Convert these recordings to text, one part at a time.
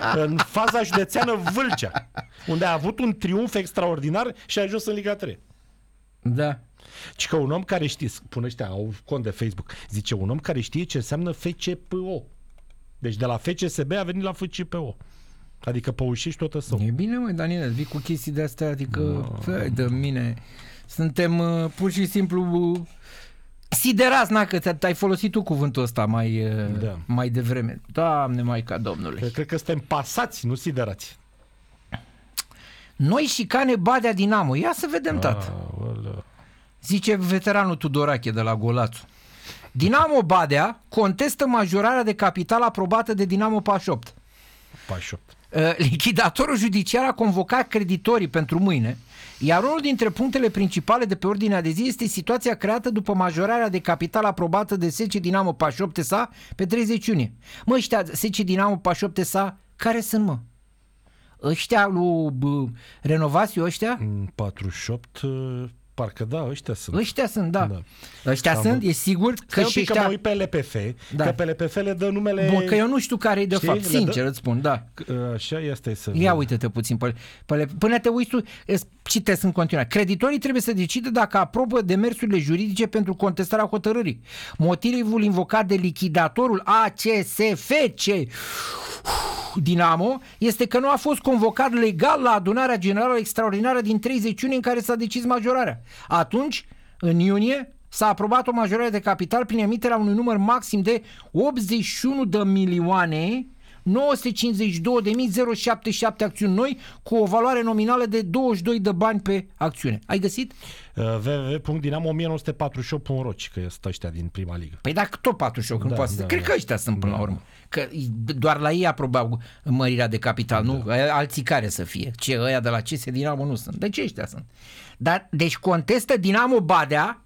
în faza județeană Vâlcea, unde a avut un triumf extraordinar și a ajuns în Liga 3. Da. Și că un om care știe, spune ăștia, au cont de Facebook, zice un om care știe ce înseamnă FCPO. Deci de la FCSB a venit la FCPO. Adică păușești tot ăsta. E bine, măi, Daniel, vii cu chestii de astea, adică, de mine, suntem pur și simplu siderați, că ai folosit tu cuvântul ăsta mai devreme. Doamne, Maica Domnului. Cred că suntem pasați, nu siderați. Noi șicane Badea Dinamo. Ia să vedem, tată. Zice veteranul Tudorache de la Golațu. Dinamo Badea contestă majorarea de capital aprobată de Dinamo Pașopt. Lichidatorul judiciar a convocat creditorii pentru mâine, iar unul dintre punctele principale de pe ordinea de zi este situația creată după majorarea de capital aprobată de SC Dinamo Pașopt S.A. pe 30 iunie. Mă, ăștia SC Dinamo Pașopt S.A. care sunt, mă? Ăștia lui Renovațiu ăștia? 48... Parcă da, ăștia sunt. Ăștia sunt, da. Ăștia sunt, e sigur că și ăștia... Că mă uit pe LPF, că pe LPF le dă numele... Bun, că eu nu știu care e de fapt, sincer îți spun, da. Așa este să... Ia uite-te puțin până te uiți tu, citesc în continuare. Creditorii trebuie să decidă dacă aprobă demersurile juridice pentru contestarea hotărârii. Motivul invocat de lichidatorul ACSFC Dinamo este că nu a fost convocat legal la adunarea generală extraordinară din 30 iunie în care s-a decis majorarea. Atunci, în iunie, s-a aprobat o majorare de capital prin emiterea unui număr maxim de 81.952.077 acțiuni noi cu o valoare nominală de 22 de bani pe acțiune. Ai găsit? www.dinamo1948.ro, că sunt ăștia din prima ligă. Păi dacă tot 48, nu poate să... Cred că ăștia sunt până la urmă. Că doar la ei aprobau mărirea de capital, nu? Alții care să fie? Ce, ăia de la CS Dinamo nu sunt. Deci ăștia sunt. Dar, deci contestă Dinamo Badea,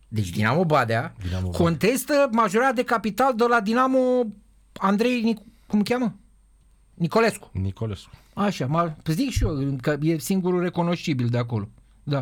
contestă majorarea de capital de la Dinamo Andrei, cum cheamă? Nicolescu. Așa, zic și eu, că e singurul recunoscibil de acolo. Da.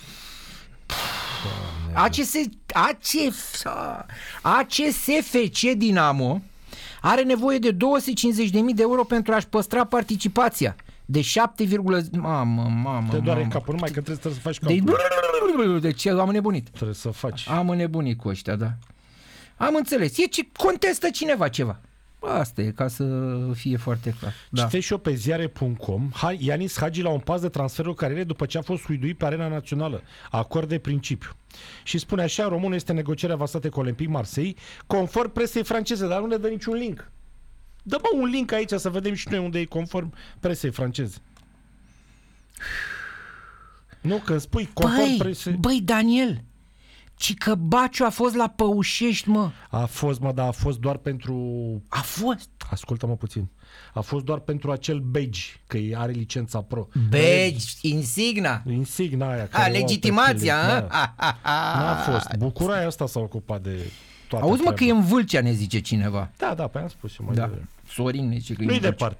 ACSFC Dinamo are nevoie de 250.000 de euro pentru a-și păstra participația de 7, mamă. Te doare capul, numai că trebuie să faci calcul. Deci am înnebunit. Trebuie să faci. Am înnebunit cu ăștia, da. Am înțeles. Contestă cineva ceva. Asta e, ca să fie foarte clar. Da. Citesc și eu pe ziare.com. Ianis Hagi la un pas de transferul cariere după ce a fost huiduit pe arena națională. Acord de principiu. Și spune așa, românul este negocierea avansată cu Olympique Marseille, conform presei franceze, dar nu ne dă niciun link. Dă-mă un link aici să vedem și noi unde e conform presei franceze. Nu, când spui conform presei... Băi, Daniel, ci că Baciu a fost la Păușești, mă. A fost, mă, dar a fost doar pentru... A fost? Ascultă-mă puțin. A fost doar pentru acel badge, că are licența pro. Badge, insigna aia. Legitimația, N-a fost. Bucuraia asta s-a ocupat de toată Auzi, mă, treaba. că e în Vâlcea, ne zice cineva. Da, pe am spus și mai devreme. Sorin ne zice că nu-i departe.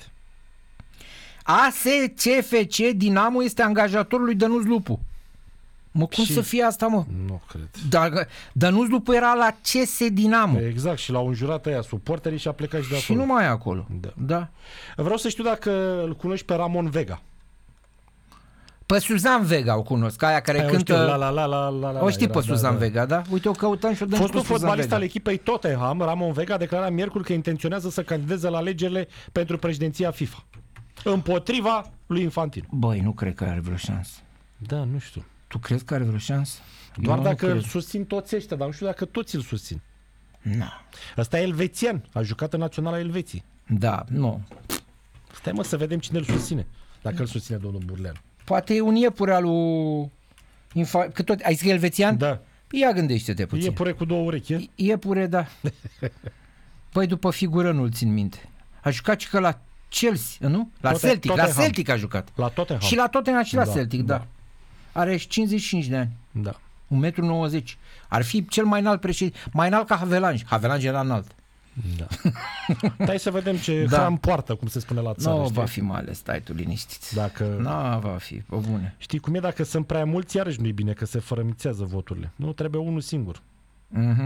ASCFC Dinamo este angajatorul lui Dănuț Lupu. Mă, cum să fie asta, mă? Nu cred. Dar Dănuț Lupu era la CS Dinamo. Exact, și l-au înjurat aia suporterii și a plecat și de acolo. Și nu mai e acolo. Da. Vreau să știu dacă îl cunoști pe Ramon Vega. Pe Suzan Vega o cunosc, aia care cântă... O știi pe Suzan Vega, da? Uite, o căutăm și o dăm. Fostul fotbalist al echipei Tottenham, Ramon Vega, a declarat miercuri că intenționează să candideze la alegerile pentru președinția FIFA. Împotriva lui Infantino. Băi, nu cred că are vreo șansă. Da, nu știu. Tu crezi că are vreo șansă? Doar dacă îl susțin toți ăștia, dar nu știu dacă toți îl susțin. Ăsta e elvețian, a jucat în Naționala Elveției. Da, nu. Stai, mă, să vedem cine îl susține. Dacă îl susține domnul Burleanu. Poate e un iepure al lui... Ai zis că e elvețian? Da. Ia gândește-te puțin. Iepure cu două urechi. Iepure, da. Păi după figură nu-l țin minte. A jucat și că la Chelsea, nu? La Celtic. La Celtic a jucat. La Tottenham. Și la Tottenham și la Celtic, da. Are 55 de ani. Da. 1,90 m. Ar fi cel mai înalt președinte. Mai înalt ca Havelange. Havelange era înalt. Da. Stai să vedem ce hram poartă, cum se spune la țară. Nu va fi mai ales, stai tu liniștit. Nu va fi, pe bune. Știi cum e, dacă sunt prea mulți, iarăși nu-i bine, că se fărămițează voturile. Nu, trebuie unul singur.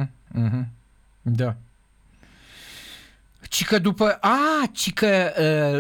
Da. Ci că după...